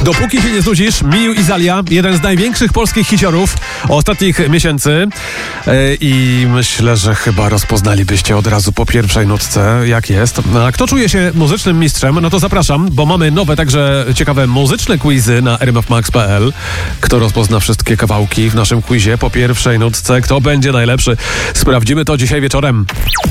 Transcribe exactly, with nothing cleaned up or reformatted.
Dopóki się nie znudzisz, Miu i Zalia, jeden z największych polskich hiciorów ostatnich miesięcy. I myślę, że chyba rozpoznalibyście od razu po pierwszej nutce, jak jest. A kto czuje się muzycznym mistrzem, no to zapraszam, bo mamy nowe, także ciekawe muzyczne quizy na r m f max kropka p l. Kto rozpozna wszystkie kawałki w naszym quizie po pierwszej nutce? Kto będzie najlepszy? Sprawdzimy to dzisiaj wieczorem.